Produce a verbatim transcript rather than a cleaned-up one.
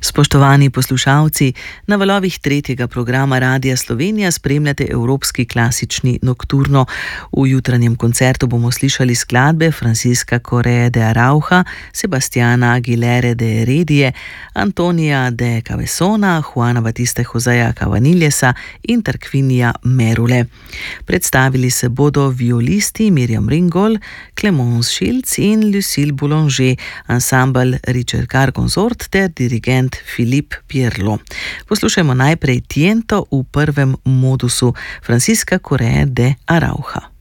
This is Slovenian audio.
Spoštovani poslušalci, na valovih tretjega programa Radia Slovenija spremljate Evropski klasični nokturno. V jutranjem koncertu bomo slišali skladbe Francisca Correa de Arauja, Sebastiana Aguilere de Heredie, Antonija de Cabezona, Juana Batista Joseja Cavanillesa in Tarquinija Merule. Predstavili se bodo violisti Miriam Ringol, Clemence Schiltz in Lucille Boulanger, ansambel Ricercar Consort ter dirigent Philippe Pierlot. Poslušajmo najprej Tiento v prvem modusu Francisca Correa de Arauja.